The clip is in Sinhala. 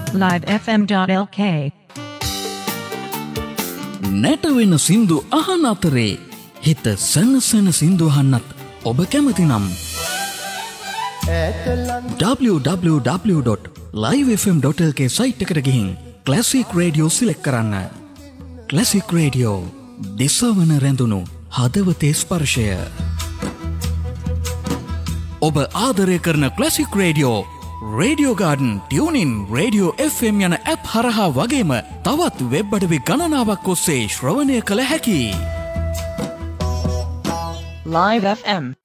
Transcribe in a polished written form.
livefm.lk නැටවෙන සින්දු අහන අතරේ හිත සනසන සින්දු අහන්නත් ඔබ කැමති නම් www.livefm.lk සයිට් එකට ගිහින් ක්ලාසික් රේඩියෝ සිලෙක්ට් කරන්න. ක්ලාසික් රේඩියෝ දිසවන රැඳුණු හදවතේ ස්පර්ශය. ඔබ ආදරය කරන classic radio radio garden, tuning, radio FM යන ඇප් හරහා වගේම තවත් වෙබ් අඩවි ගණනාවක් ඔස්සේ ශ්‍රවණය කළ හැකි. Live FM